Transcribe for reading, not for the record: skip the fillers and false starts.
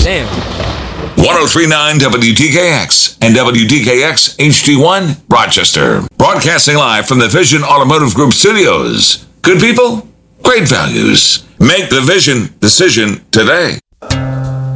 Damn. 1039 WDKX and WDKX HD1 Rochester. Broadcasting live from the Vision Automotive Group studios. Good people, great values. Make the Vision decision today.